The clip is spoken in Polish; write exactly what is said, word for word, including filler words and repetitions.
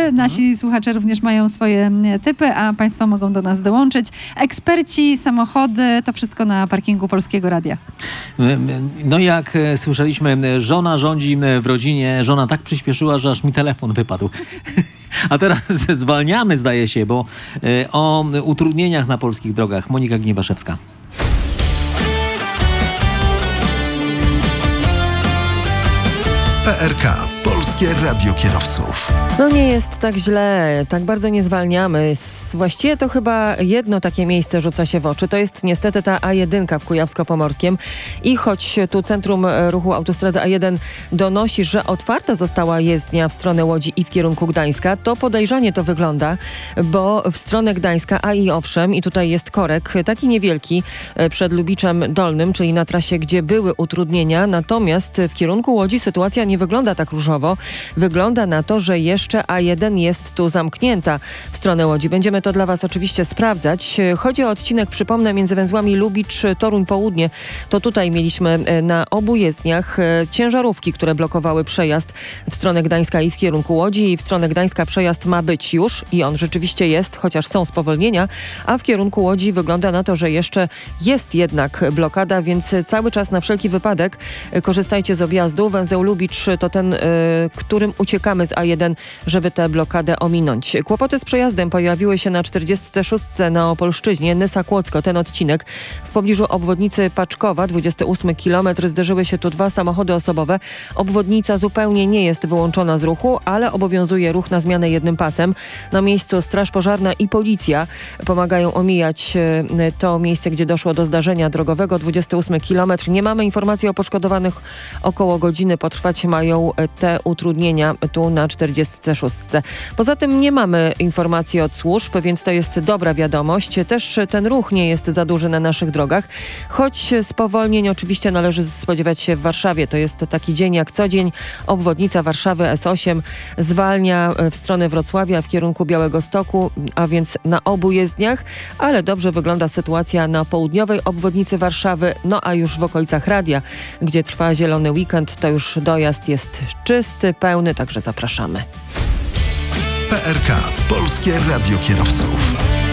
Nasi słuchacze również mają swoje typy, a państwo mogą do nas dołączyć. Eksperci, samochody, to wszystko na parkingu Polskiego Radia. No jak słyszeliśmy, żona rządzi w rodzinie. Żona tak przyspieszyła, że aż mi telefon wypadł. A teraz zwalniamy, zdaje się, bo o utrudnieniach na polskich drogach. Monika Gniewaszewska. P R K. Polskie Radio Kierowców. No nie jest tak źle, tak bardzo nie zwalniamy. Właściwie to chyba jedno takie miejsce rzuca się w oczy. To jest niestety ta A jeden w Kujawsko-Pomorskiem. I choć tu Centrum Ruchu Autostrady A jeden donosi, że otwarta została jezdnia w stronę Łodzi i w kierunku Gdańska, to podejrzanie to wygląda, bo w stronę Gdańska, a i owszem, i tutaj jest korek, taki niewielki przed Lubiczem Dolnym, czyli na trasie, gdzie były utrudnienia. Natomiast w kierunku Łodzi sytuacja nie wygląda tak różowo. Wygląda na to, że jeszcze A jeden jest tu zamknięta w stronę Łodzi. Będziemy to dla Was oczywiście sprawdzać. Chodzi o odcinek, przypomnę, między węzłami Lubicz-Toruń Południe. To tutaj mieliśmy na obu jezdniach ciężarówki, które blokowały przejazd w stronę Gdańska i w kierunku Łodzi. I w stronę Gdańska przejazd ma być już i on rzeczywiście jest, chociaż są spowolnienia, a w kierunku Łodzi wygląda na to, że jeszcze jest jednak blokada, więc cały czas na wszelki wypadek korzystajcie z objazdu. Węzeł Lubicz to ten, którym uciekamy z A jeden, żeby tę blokadę ominąć. Kłopoty z przejazdem pojawiły się na czterdziestce szóstce na Opolszczyźnie, Nysa-Kłodzko. Ten odcinek w pobliżu obwodnicy Paczkowa, dwudziesty ósmy kilometr, zderzyły się tu dwa samochody osobowe. Obwodnica zupełnie nie jest wyłączona z ruchu, ale obowiązuje ruch na zmianę jednym pasem. Na miejscu Straż Pożarna i Policja pomagają omijać to miejsce, gdzie doszło do zdarzenia drogowego. dwudziesty ósmy kilometr. Nie mamy informacji o poszkodowanych. Około godziny potrwać mają te utrudnienia tu na czterdziestce szóstce. Poza tym nie mamy informacji od służb, więc to jest dobra wiadomość. Też ten ruch nie jest za duży na naszych drogach, choć spowolnień oczywiście należy spodziewać się w Warszawie. To jest taki dzień jak co dzień. Obwodnica Warszawy S osiem zwalnia w stronę Wrocławia w kierunku Białegostoku, a więc na obu jezdniach, ale dobrze wygląda sytuacja na południowej obwodnicy Warszawy, no a już w okolicach Radia, gdzie trwa zielony weekend, to już dojazd jest czysty, pełny, także zapraszamy. P R K. Polskie Radio Kierowców.